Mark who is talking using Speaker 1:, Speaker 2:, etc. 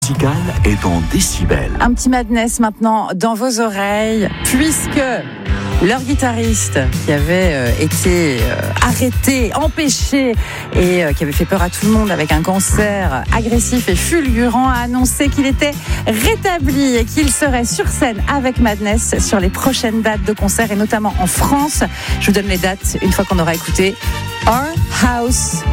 Speaker 1: musicale est en décibels.
Speaker 2: Un petit Madness maintenant dans vos oreilles, puisque leur guitariste qui avait été arrêté, empêché et qui avait fait peur à tout le monde avec un cancer agressif et fulgurant a annoncé qu'il était rétabli et qu'il serait sur scène avec Madness sur les prochaines dates de concert et notamment en France. Je vous donne les dates une fois qu'on aura écouté Our House